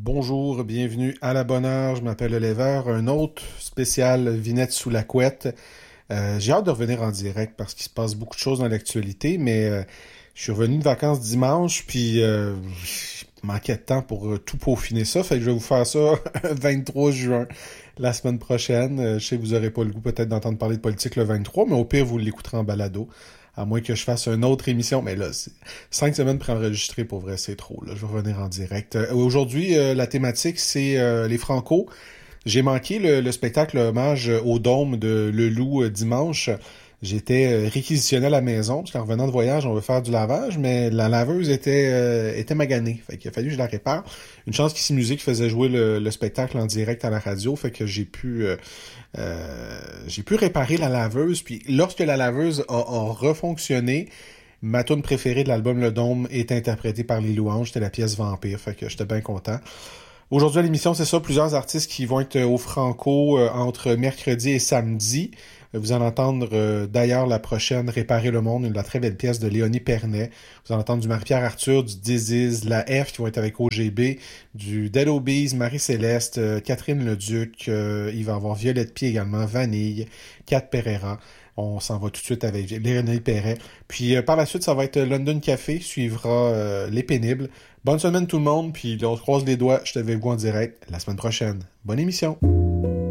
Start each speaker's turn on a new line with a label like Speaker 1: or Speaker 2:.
Speaker 1: Bonjour, bienvenue à la bonne heure, je m'appelle Oliver, un autre spécial Vinette sous la couette. J'ai hâte de revenir en direct parce qu'il se passe beaucoup de choses dans l'actualité, mais je suis revenu de vacances dimanche, puis je manquais de temps pour tout peaufiner ça, fait que je vais vous faire ça 23 juin, la semaine prochaine. Je sais que vous aurez pas le goût peut-être d'entendre parler de politique le 23, mais au pire, vous l'écouterez en balado. À moins que je fasse une autre émission. Mais là, 5 semaines pour enregistrer, pour vrai, c'est trop. Là. Je vais revenir en direct. Aujourd'hui, la thématique, c'est les Franco. J'ai manqué le spectacle hommage au Dôme de Le Loup dimanche. J'étais réquisitionné à la maison, parce qu'en revenant de voyage, on veut faire du lavage, mais la laveuse était maganée. Fait qu'il a fallu que je la répare. Une chance qu'Ici Musique faisait jouer le spectacle en direct à la radio, fait que j'ai pu réparer la laveuse. Puis lorsque la laveuse a refonctionné, ma tune préférée de l'album Le Dôme est interprétée par Les Louanges. C'était la pièce Vampire, fait que j'étais bien content. Aujourd'hui à l'émission, c'est ça, plusieurs artistes qui vont être au Franco entre mercredi et samedi. Vous allez entendre d'ailleurs la prochaine Réparer le monde, la très belle pièce de Léonie Pernet. Vous allez entendre du Marie-Pierre Arthur, du Diziz, la F qui vont être avec OGB, du Dead Obies, Marie-Céleste, Catherine Leduc, il va y avoir Violette Pie également, Vanille, Kat Pereira. On s'en va tout de suite avec Léonie Perret. Puis par la suite, ça va être London Café, suivra Les Pénibles. Bonne semaine tout le monde, puis là, on se croise les doigts. Je te vais vous en direct la semaine prochaine. Bonne émission!